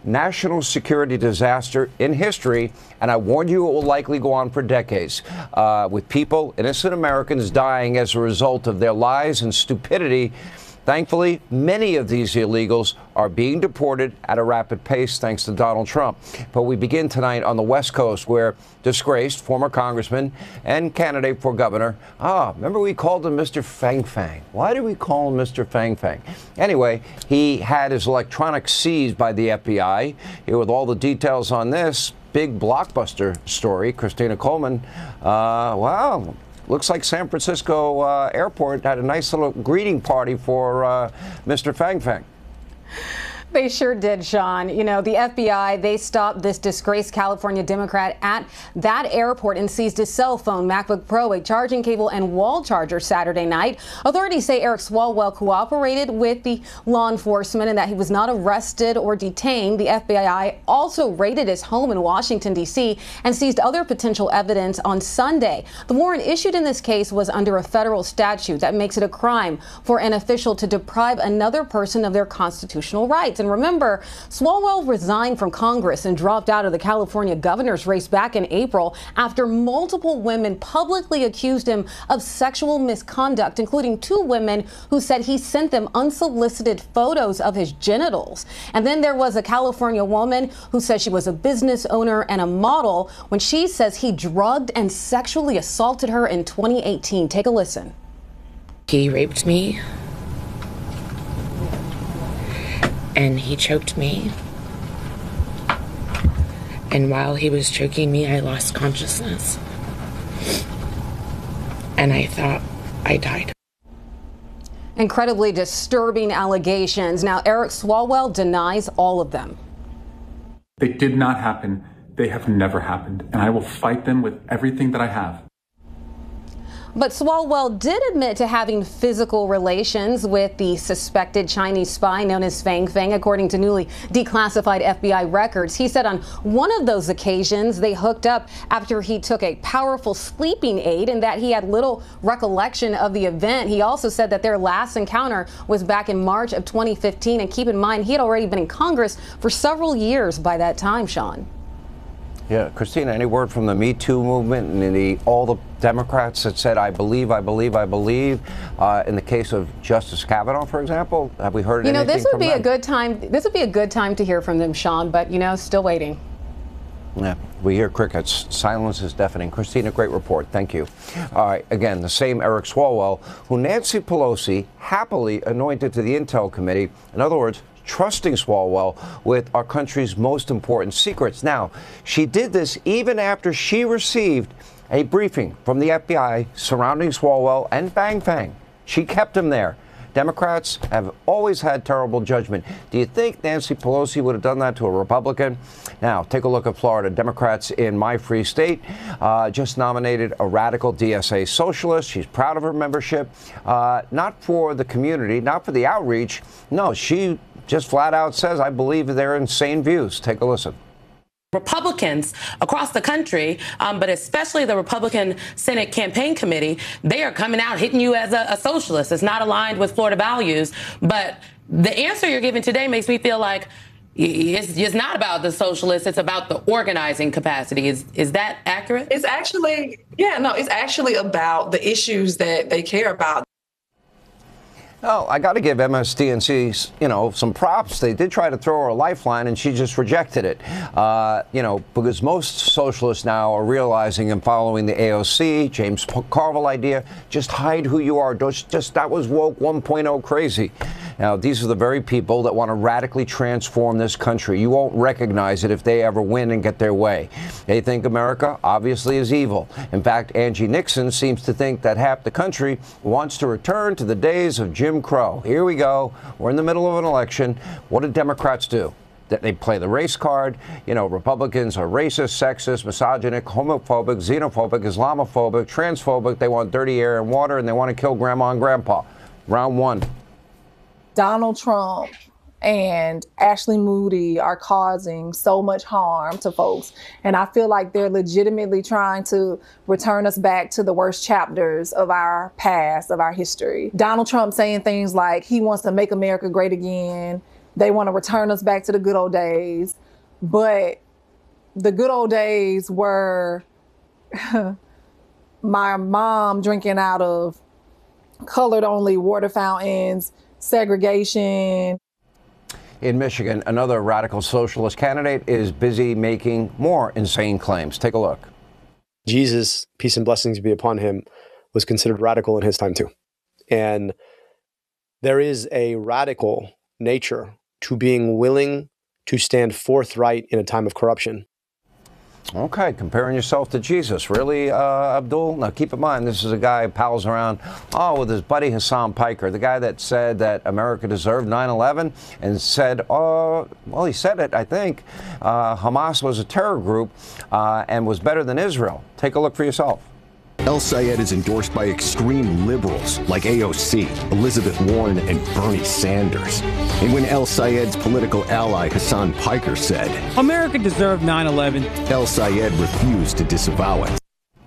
national security disaster in history, and I warned you it will likely go on for decades, with people, innocent Americans, dying as a result of their lies and stupidity. Thankfully, many of these illegals are being deported at a rapid pace thanks to Donald Trump. But we begin tonight on the West Coast, where disgraced former congressman and candidate for governor, remember we called him Mr. Fang Fang. Why did we call him Mr. Fang Fang? Anyway, he had his electronics seized by the FBI. Here with all the details on this big blockbuster story, Christina Coleman. Wow. Looks like San Francisco airport had a nice little greeting party for Mr. Fang Fang. They sure did, Sean. You know, the FBI, they stopped this disgraced California Democrat at that airport and seized his cell phone, MacBook Pro, a charging cable, and wall charger Saturday night. Authorities say Eric Swalwell cooperated with the law enforcement and that he was not arrested or detained. The FBI also raided his home in Washington, D.C. and seized other potential evidence on Sunday. The warrant issued in this case was under a federal statute that makes it a crime for an official to deprive another person of their constitutional rights. And remember, Swalwell resigned from Congress and dropped out of the California governor's race back in April after multiple women publicly accused him of sexual misconduct, including 2 women who said he sent them unsolicited photos of his genitals. And then there was a California woman who says she was a business owner and a model when she says he drugged and sexually assaulted her in 2018. Take a listen. He raped me. And he choked me. And while he was choking me, I lost consciousness. And I thought I died. Incredibly disturbing allegations. Now, Eric Swalwell denies all of them. They did not happen. They have never happened. And I will fight them with everything that I have. But Swalwell did admit to having physical relations with the suspected Chinese spy known as Fang Fang, according to newly declassified FBI records. He said on one of those occasions they hooked up after he took a powerful sleeping aid and that he had little recollection of the event. He also said that their last encounter was back in March of 2015. And keep in mind, he had already been in Congress for several years by that time, Sean. Yeah, Christina, any word from the Me Too movement and all the Democrats that said, I believe, I believe, I believe, in the case of Justice Kavanaugh, for example? Have we heard anything from them? This would be a good time. This would be a good time to hear from them, Sean, but, still waiting. Yeah, we hear crickets. Silence is deafening. Christina, great report. Thank you. All right, again, the same Eric Swalwell, who Nancy Pelosi happily anointed to the Intel Committee. In other words, trusting Swalwell with our country's most important secrets. Now, she did this even after she received a briefing from the FBI surrounding Swalwell and Fang Fang. She kept him there. Democrats have always had terrible judgment. Do you think Nancy Pelosi would have done that to a Republican? Now, take a look at Florida. Democrats in my free state just nominated a radical DSA socialist. She's proud of her membership, not for the community, not for the outreach. No, she just flat out says, I believe they're insane views. Take a listen. Republicans across the country, but especially the Republican Senate Campaign Committee, they are coming out hitting you as a socialist. It's not aligned with Florida values. But the answer you're giving today makes me feel like it's not about the socialists. It's about the organizing capacity. Is that accurate? It's actually, it's actually about the issues that they care about. Oh, I got to give MSDNC, some props. They did try to throw her a lifeline, and she just rejected it. Because most socialists now are realizing and following the AOC, James Carville idea, just hide who you are. That was woke 1.0 crazy. Now, these are the very people that want to radically transform this country. You won't recognize it if they ever win and get their way. They think America, obviously, is evil. In fact, Angie Nixon seems to think that half the country wants to return to the days of Jim Crow. Here we go. We're in the middle of an election. What do Democrats do? They play the race card. Republicans are racist, sexist, misogynic, homophobic, xenophobic, Islamophobic, transphobic. They want dirty air and water, and they want to kill grandma and grandpa. Round one. Donald Trump and Ashley Moody are causing so much harm to folks. And I feel like they're legitimately trying to return us back to the worst chapters of our past, of our history. Donald Trump saying things like he wants to make America great again. They want to return us back to the good old days. But the good old days were my mom drinking out of colored only water fountains, segregation. In Michigan, another radical socialist candidate is busy making more insane claims. Take a look. Jesus, peace and blessings be upon him, was considered radical in his time too. And there is a radical nature to being willing to stand forthright in a time of corruption. Okay, comparing yourself to Jesus. Really, Abdul? Now, keep in mind, this is a guy who pals around, with his buddy Hassan Piker, the guy that said that America deserved 9/11 and said, he said it, I think, Hamas was a terror group and was better than Israel. Take a look for yourself. El-Sayed is endorsed by extreme liberals like AOC, Elizabeth Warren, and Bernie Sanders. And when El-Sayed's political ally Hassan Piker said, America deserved 9/11, El-Sayed refused to disavow it.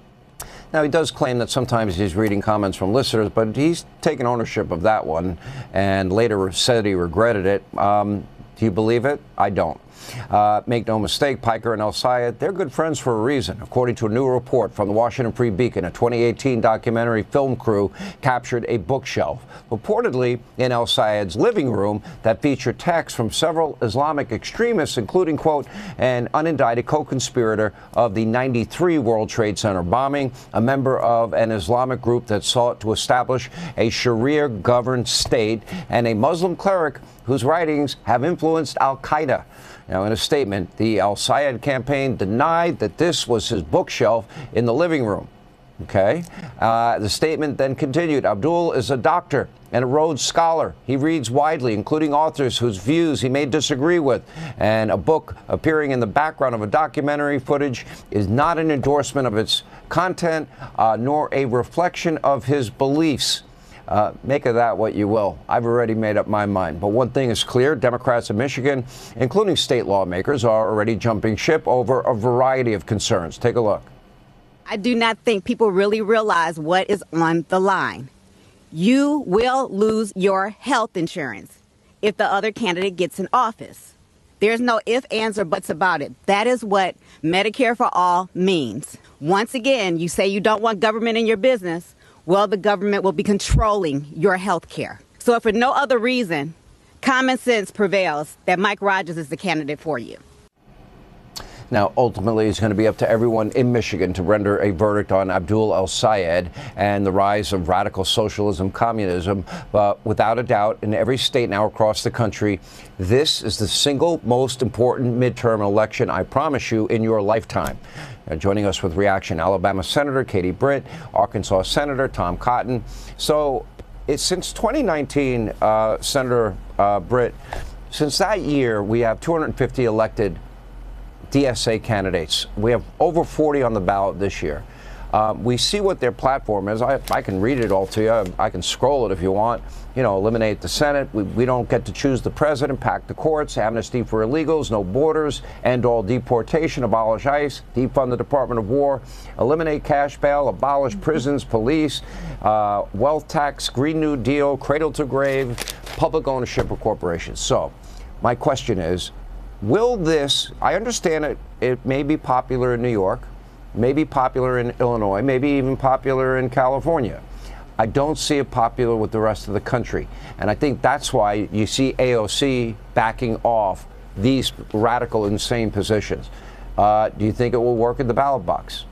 Now, he does claim that sometimes he's reading comments from listeners, but he's taken ownership of that one and later said he regretted it. Do you believe it? I don't. Make no mistake, Piker and El-Sayed, they're good friends for a reason. According to a new report from the Washington Free Beacon, a 2018 documentary film crew captured a bookshelf, purportedly in El-Sayed's living room, that featured texts from several Islamic extremists, including, quote, an unindicted co-conspirator of the 93 World Trade Center bombing, a member of an Islamic group that sought to establish a Sharia-governed state, and a Muslim cleric whose writings have influenced al-Qaeda. Now, in a statement, the El-Sayed campaign denied that this was his bookshelf in the living room. Okay. The statement then continued. Abdul is a doctor and a Rhodes Scholar. He reads widely, including authors whose views he may disagree with. And a book appearing in the background of a documentary footage is not an endorsement of its content, nor a reflection of his beliefs. Make of that what you will. I've already made up my mind. But one thing is clear, Democrats in Michigan, including state lawmakers, are already jumping ship over a variety of concerns. Take a look. I do not think people really realize what is on the line. You will lose your health insurance if the other candidate gets in office. There's no ifs, ands, or buts about it. That is what Medicare for All means. Once again, you say you don't want government in your business. Well, the government will be controlling your health care. So if for no other reason, common sense prevails that Mike Rogers is the candidate for you. Now, ultimately, it's going to be up to everyone in Michigan to render a verdict on Abdul El-Sayed and the rise of radical socialism, communism. But without a doubt, in every state now across the country, this is the single most important midterm election, I promise you, in your lifetime. Joining us with reaction, Alabama Senator Katie Britt, Arkansas Senator Tom Cotton. So since 2019, Senator Britt, since that year, we have 250 elected DSA candidates. We have over 40 on the ballot this year. We see what their platform is. I can read it all to you. I can scroll it if you want. You know, eliminate the Senate. We don't get to choose the president, pack the courts, amnesty for illegals, no borders, end all deportation, abolish ICE, defund the Department of War, eliminate cash bail, abolish prisons, police, wealth tax, Green New Deal, cradle to grave, public ownership of corporations. So my question is, will this, I understand it may be popular in New York, may be popular in Illinois, maybe even popular in California. I don't see it popular with the rest of the country. And I think that's why you see AOC backing off these radical, insane positions. Do you think it will work in the ballot box?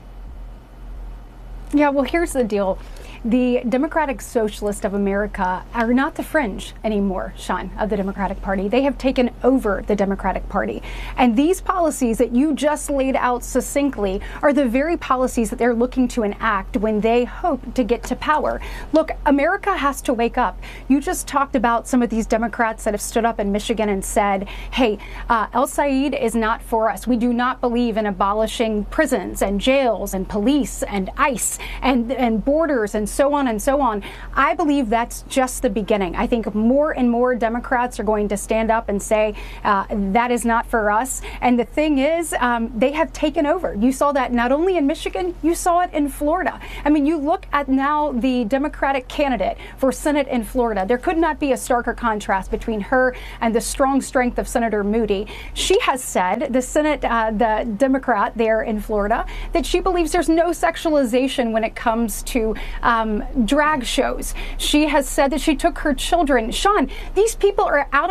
Yeah, well, here's the deal. The Democratic Socialists of America are not the fringe anymore, Sean, of the Democratic Party. They have taken over the Democratic Party. And these policies that you just laid out succinctly are the very policies that they're looking to enact when they hope to get to power. Look, America has to wake up. You just talked about some of these Democrats that have stood up in Michigan and said, hey, El-Sayed is not for us. We do not believe in abolishing prisons and jails and police and ICE and borders and so on and so on. I believe that's just the beginning. I think more and more Democrats are going to stand up and say that is not for us. And the thing is, they have taken over. You saw that not only in Michigan, you saw it in Florida. I mean, you look at now the Democratic candidate for Senate in Florida. There could not be a starker contrast between her and the strong strength of Senator Moody. She has said, the Senate, the Democrat there in Florida, that she believes there's no sexualization when it comes to drag shows. She has said that she took her children. Sean, these people are out